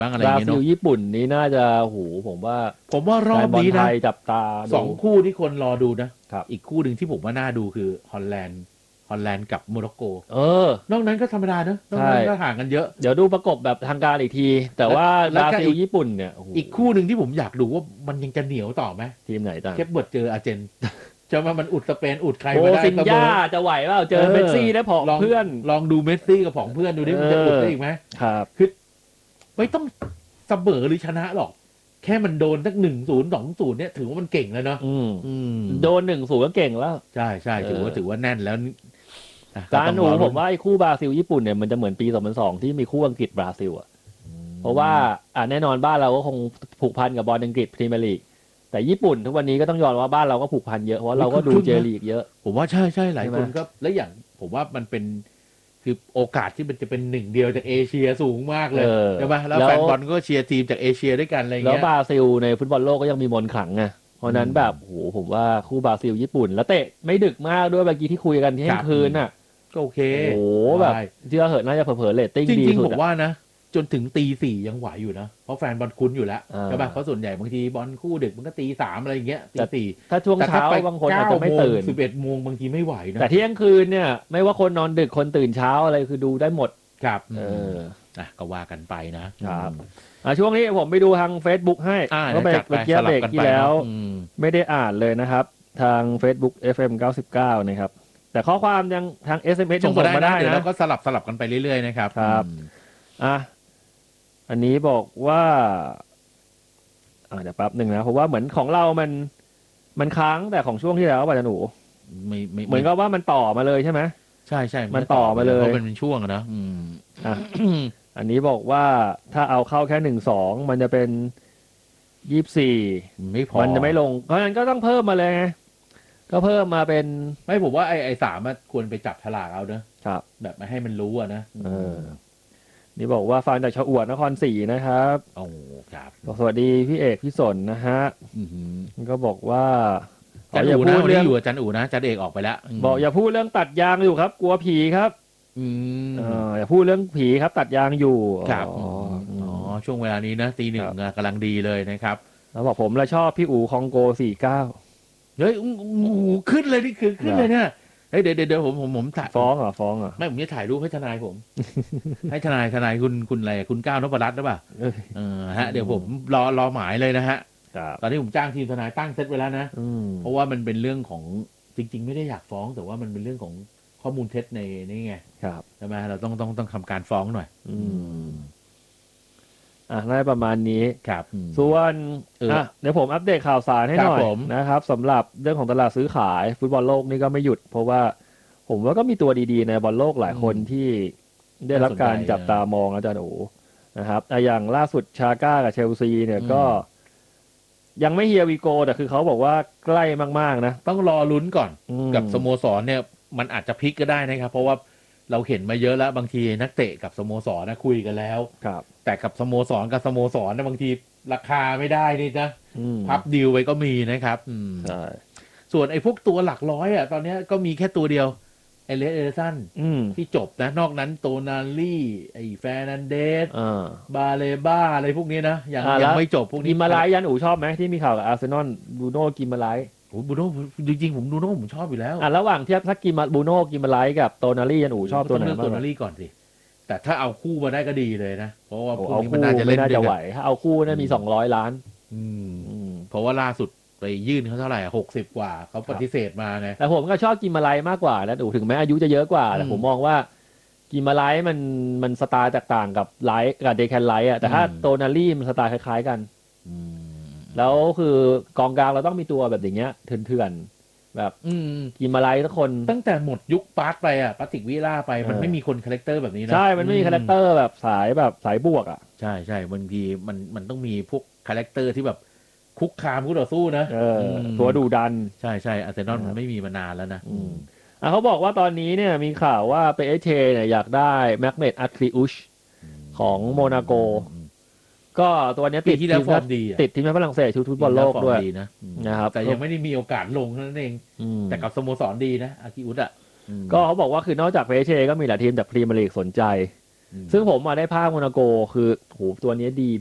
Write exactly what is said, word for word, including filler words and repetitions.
บ้างอะไรบราเงี้ยซิลเนาะญี่ปุ่นนี้น่าจะโหผมว่าผมว่ารอบนี้นะจับตาสองคู่ที่คนรอดูนะครับอีกคู่หนึ่งที่ผมว่าน่าดูคือฮอลแลนด์ฮอลแลนด์กับโมร็อกโกเออนอกนั้นก็ธรรมดาเนอะนอกนั้นก็ห่างกันเยอะเดี๋ยวดูประกบแบบทางการอีกทีแต่ว่าบราซิลญี่ปุ่นเนี่ยอีกคู่หนึ่งที่ผมอยากดูว่ามันยังจะเหนียวต่อไหมทีมไหนต่างเคปเบิร์ดเจออาร์เจนจะมามันอุดสเปนอุดใครมาได้ซินย่าจะไหวเปล่าเจอเมสซี่ได้ผองเพื่อนลองดูเมสซี่กับผองเพื่อนดูดิมันจะอุดได้อีกไหมครับคือไม่ต้องเสมอหรือชนะหรอกแค่มันโดนสักหนึ่งศูนย์สองศูนย์เนี่ยถือว่ามันเก่งแล้วเนาะโดนหนึ่งศูนย์ก็เก่งแล้วใช่ใช่ถือว่าถือว่าแน่นแล้วการหนูผมว่าไอ้คู่บราซิลญี่ปุ่นเนี่ยมันจะเหมือนปีสองพันสองที่มีคู่อังกฤษบราซิลอ่ะเพราะว่าอ่าแน่นอนบ้านเราก็คงผูกพันกับบอลอังกฤษพรีเมียร์ลีกแต่ญี่ปุ่นทุกวันนี้ก็ต้องยอมว่าบ้านเราก็ผูกพันเยอะเพราะเราก็ดูเจลีกเยอะผมว่าใช่ใช่หลายคนก็และอย่างผมว่ามันเป็นคือโอกาสที่มันจะเป็นหนึ่งเดียวจากเอเชียสูงมากเลยใช่ไหมแล้วแฟนบอลก็เชียร์ทีมจากเอเชียด้วยกันอะไรเงี้ยแล้วบราซิลในฟุตบอลโลกก็ยังมีมนต์ขลังไงเพราะนั้นแบบโหผมว่าคู่บราซิลญี่ปุ่นแล้วเตะไม่ดึกมากด้วยเมื่อกี้ที่คุยกันที่เที่ยงคืนน่ะก็โอเคโอ้แบบที่เราเหินน่าจะเผลอๆเรตติ้งดีจริงๆผมว่านะจนถึงตีสี่ยังไหวอยู่นะเพราะแฟนบอลคุ้นอยู่แล้วใช่ป่ะเพราะส่วนใหญ่บางทีบอลคู่ดึกมันก็ตีสามอะไรอย่างเงี้ยตีสี่ถ้าช่วงเช้าบางคนอาจจะไม่ตื่นสิบเอ็ดโมงบางทีไม่ไหวนะแต่เที่ยงคืนเนี่ยไม่ว่าคนนอนดึกคนตื่นเช้าอะไรคือดูได้หมดครับเอออ่ะก็ว่ากันไปนะครับอ่ะช่วงนี้ผมไปดูทาง Facebook ให้ก็ไปเมื่อกี้เบรกที่แล้วไม่ได้อ่านเลยนะครับทาง Facebook เอฟ เอ็ม เก้าสิบเก้านะครับแต่ข้อความยังทาง เอส เอ็ม เอส ยังส่งมาได้นะแล้วก็สลับสลับกันไปเรื่อยๆนะครับครับอ่ะอันนี้บอกว่าอ่าเดี๋ยวแป๊บหนึ่งนะเพราะว่าเหมือนของเรามันมันค้างแต่ของช่วงที่แล้วป่ะจ๊ะหนูไม่ไม่เหมือนกับว่ามันต่อมาเลยใช่ไหมใช่ใช่มันต่อมาเลยเพราะมันเป็นช่วงนะอืมอ่ะอันนี้บอกว่าถ้าเอาเข้าแค่หนึ่งสองมันจะเป็นยี่สิบสี่ไม่พอมันจะไม่ลงเพราะฉะนั้นก็ต้องเพิ่มมาเลยไงก็เพิ่มมาเป็นไม่ผมว่าไอ้ไอ้สามควรไปจับฉลากเอาเนอะครับแบบไม่ให้มันรู้อะนะเออนี่บอกว่าฟังจากชาวอวดนครศรีนะครับโอ้ครับสวัสดีพี่เอกพี่สนนะฮะก็บอกว่าจันอูนะวันนี้อยู่จันอูนะจันเอกออกไปแล้วบอกอย่าพูดเรื่องตัดยางอยู่ครับกลัวผีครับอืมอย่าพูดเรื่องผีครับตัดยางอยู่ครับอ๋อช่วงเวลานี้นะตีหนึ่งกำลังดีเลยนะครับแล้วบอกผมแล้วชอบพี่อู๋คองโกสี่เก้าเฮ้ยขึ้นเลยนี่คือขึ้นเลยเนี่ยเฮ้ยเดี๋ยวเดี๋ยวผมผมผมถ่ายฟ้องเหรอฟ้องเหรอไม่ผมจะถ่ายรูปให้ทนายผมให้ทนายทนายคุณคุณอะไรคุณก้าวนพรัตน์หรือเปล่าเออฮะเดี๋ยวผมรอรอหมายเลยนะฮะตอนนี้ผมจ้างทีมทนายตั้งเซตไว้แล้วนะเพราะว่ามันเป็นเรื่องของจริงๆไม่ได้อยากฟ้องแต่ว่ามันเป็นเรื่องของข้อมูลเท็จในนี่ไงใช่ไหมเราต้องต้องต้องทำการฟ้องหน่อยอืมอ่ะได้ประมาณนี้ครับส่วนอ่ะเดี๋ยวผมอัปเดตข่าวสารให้หน่อยนะครับสำหรับเรื่องของตลาดซื้อขายฟุตบอลโลกนี่ก็ไม่หยุดเพราะว่าผมว่าก็มีตัวดีๆในบอลโลกหลายคนที่ได้รับการจับตามองอาจารย์โอนะครับอย่างล่าสุดชาก้ากับเชลซีเนี่ยก็ยังไม่เฮียวีโกแต่คือเขาบอกว่าใกล้มากๆนะต้องรอลุ้นก่อนกับสโมสรเนี่ยมันอาจจะพลิกก็ได้นะครับเพราะว่าเราเห็นมาเยอะแล้วบางทีนักเตะกับสโมสรนะคุยกันแล้วครับแต่กับสโมสรกับสโมสรนะบางทีราคาไม่ได้นี่นะพับดีลไว้ก็มีนะครับใช่ส่วนไอ้พวกตัวหลักร้อยอ่ะตอนนี้ก็มีแค่ตัวเดียวไอเลสเอเดอร์สันที่จบนะนอกนั้นโตนาลี่ไอแฟร์นันเดสบาเลบ้าอะไรพวกนี้นะยังยังไม่จบพวกนี้กิมาไลยันอูชอบไหมที่มีข่าวกับอาร์เซนอลบูโน่กิมาไลโอ้บูโน่จริงๆผมบูโน่ผมชอบอยู่แล้วอ่ะระหว่างเทียบถ้ากิมาบูโน่กิมาไลกับโตนาลี่ยันอูชอบตัวไหนมากโตนาลี่ก่อนสิแต่ถ้าเอาคู่มาได้ก็ดีเลยนะเพราะว่าพวกนี้มันน่าจะเล่นไม่น่าจะไหวถ้าเอาคู่น่ามีสองร้อยล้านอืมเพราะว่าล่าสุดไปยื่นเขาเท่าไหร่หกสิบกว่าเขาปฏิเสธมาไงแต่ผมก็ชอบกิมาไลมากกว่านะอูถึงแม้อายุจะเยอะกว่าแต่ผมมองว่ากิมาไลมันมันสไตล์แตกต่างกับไลท์กับเดแคนไลท์อ่ะแต่ถ้าโตนาลี่มันสไตล์คล้ายๆกันแล้วคือกองกลางเราต้องมีตัวแบบอย่างเงี้ยเถื่อนๆแบบกิมาไลท์ทุกคนตั้งแต่หมดยุคปาร์คไปอ่ะปาติกวิล่าไปมันไม่มีคนคาแรคเตอร์แบบนี้นะใช่มันไม่มีคาแรคเตอร์แบบสายแบบสายบวกอ่ะใช่ใช่บางทีมันมันต้องมีพวกคาแรคเตอร์ที่แบบคุกคามคู่ต่อสู้นะตัวดุดันใช่ใช่อาร์เซนอลมันไม่มีมานานแล้วนะอ่ะเขาบอกว่าตอนนี้เนี่ยมีข่าวว่าเปเอเชเนี่ยอยากได้แมกเนตอัตริอุชของโมนาโกก็ตัวนี้ติดที่แล้วฟอร์มดีติดทีมฝรั่งเศสชุดฟุตบอลโลกด้วยนะครับแต่ยังไม่ได้มีโอกาสลงนั่นเองแต่กับสโมสรดีนะอากิอุสอ่ะก็เขาบอกว่าคือนอกจากเปเอเชก็มีหลายทีมจากพรีเมียร์ลีกสนใจซึ่งผมมาได้ภาคโมนาโกคือโหตัวนี้ดี